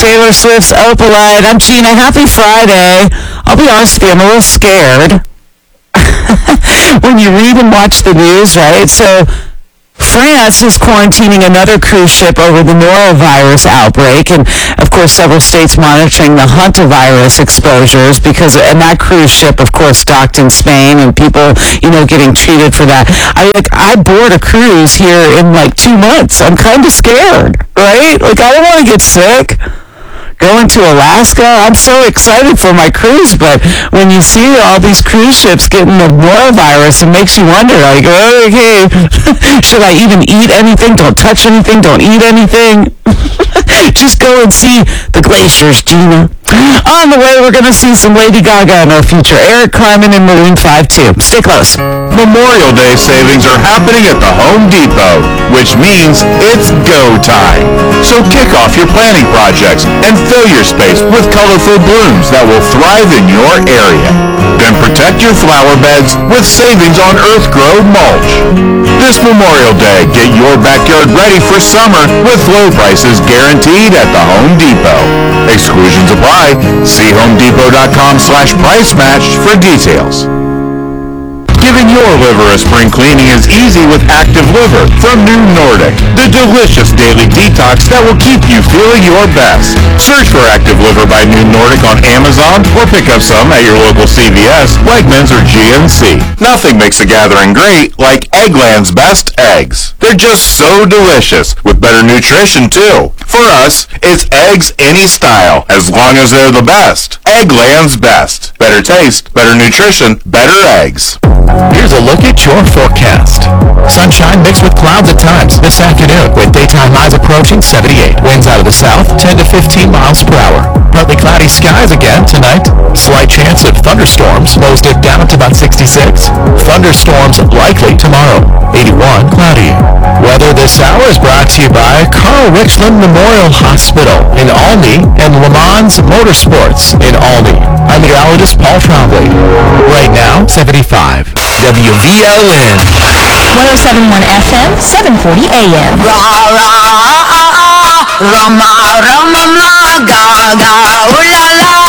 Taylor Swift's Opalite. I'm Gina. Happy Friday. I'll be honest with you, I'm a little scared when you read and watch the news, right? So France is quarantining another cruise ship over the norovirus outbreak, and of course several states monitoring the hantavirus exposures and that cruise ship, of course, docked in Spain, and people, getting treated for that. I board a cruise here in 2 months. I'm kind of scared, right? I don't want to get sick. Going to Alaska, I'm so excited for my cruise, but when you see all these cruise ships getting the norovirus, it makes you wonder, okay, should I even eat anything? Don't touch anything, don't eat anything. Just go and see the glaciers, Gina. On the way, we're going to see some Lady Gaga in our future. Eric Carmen and Maroon 5 too. Stay close. Memorial Day savings are happening at the Home Depot, which means it's go time. So kick off your planting projects and fill your space with colorful blooms that will thrive in your area. Then protect your flower beds with savings on Earthgrow mulch. This Memorial Day, get your backyard ready for summer with low prices guaranteed at the Home Depot. Exclusions apply. See homedepot.com/price match for details. Giving your liver a spring cleaning is easy with Active Liver from New Nordic, the delicious daily detox that will keep you feeling your best. Search for Active Liver by New Nordic on Amazon or pick up some at your local CVS, Wegmans, or GNC. Nothing makes a gathering great like Eggland's Best Eggs. They're just so delicious, with better nutrition too. For us, it's eggs any style, as long as they're the best. Eggland's Best. Better taste, better nutrition, better eggs. Here's a look at your forecast. Sunshine mixed with clouds at times this afternoon, with daytime highs approaching 78. Winds out of the south, 10 to 15 miles per hour. Partly cloudy skies again tonight. Slight chance of thunderstorms, lows dip down to about 66. Thunderstorms likely tomorrow, 81, cloudy. Weather this hour is brought to you by Carl Richland Memorial Hospital in Olney and Le Mans Motorsports in Olney. I'm meteorologist Paul Trombley. Right now, 75. WVLN. 107.1 FM, 740 AM. Rama, Rama, Rama, Gaga, ooh la la.